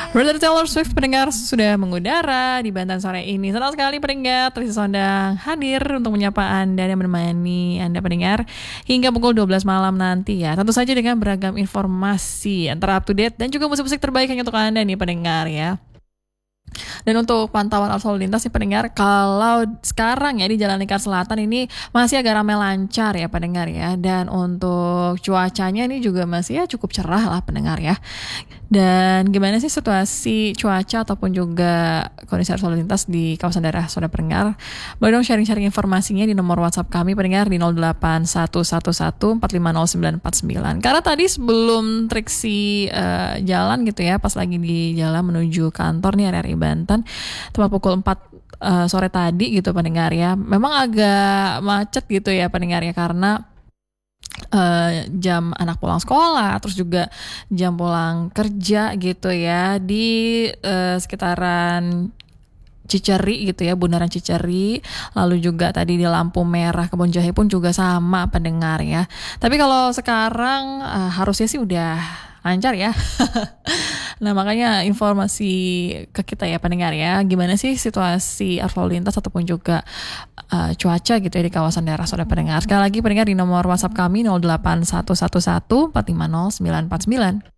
Brother Taylor Swift pendengar sudah mengudara di Banten sore ini. Senang sekali pendengar Trisi Sondang hadir untuk menyapa Anda dan menemani Anda pendengar hingga pukul 12 malam nanti ya. Tentu saja dengan beragam informasi antara up to date dan juga musik-musik terbaik hanya untuk Anda nih pendengar ya. Dan untuk pantauan arus lalu lintas nih pendengar, kalau sekarang ya di Jalan Lingkar Selatan ini masih agak ramai lancar ya pendengar ya. Dan untuk cuacanya ini juga masih ya cukup cerah lah pendengar ya. Dan gimana sih situasi cuaca ataupun juga kondisi arus lalu lintas di kawasan daerah Saudara pendengar? Boleh dong sharing-sharing informasinya di nomor WhatsApp kami pendengar di 08111450949. Karena tadi sebelum Triksi jalan gitu ya, pas lagi di jalan menuju kantor nih RRI Banten, tepat pukul 4 sore tadi gitu pendengar ya. Memang agak macet gitu ya pendengar ya, karena jam anak pulang sekolah, terus juga jam pulang kerja gitu ya di sekitaran Ciceri gitu ya, Bundaran Ciceri. Lalu juga tadi di lampu merah Kebon Jahe pun juga sama pendengar ya. Tapi kalau sekarang harusnya sih udah lancar ya. Nah makanya informasi ke kita ya pendengar ya, gimana sih situasi arus lalu lintas ataupun juga cuaca gitu ya di kawasan daerah Saudara pendengar. Sekali lagi pendengar di nomor WhatsApp kami 08111450949.